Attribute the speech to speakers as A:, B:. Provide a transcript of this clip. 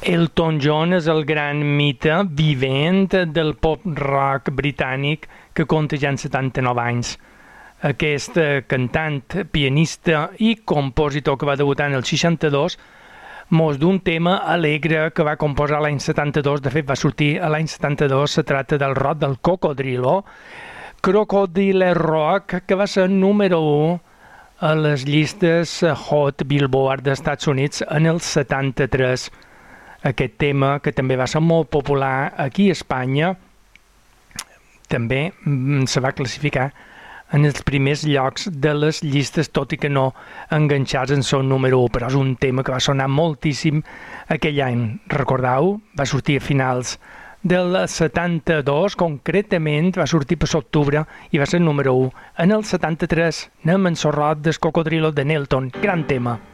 A: Elton John és el gran mite vivent del pop-rock britànic que compta ja en 79 anys. Aquest cantant, pianista i compositor que va debutar en el 62 mos d'un tema alegre que va composar l'any 72, de fet va sortir a l'any 72, se tracta del rock del Cocodrilo, Crocodile Rock, que va ser número 1 a les llistes Hot Billboard dels Estats Units en el 73. Aquest tema, que també va ser molt popular aquí a Espanya, també se va classificar en els primers llocs de les llistes, tot i que no enganxats en son número 1, però és un tema que va sonar moltíssim aquell any. Recordeu, va sortir a finals del 72, concretament va sortir per l'octubre i va ser número 1. En el 73 anem en el rock del Cocodrilo de Nelton, gran tema.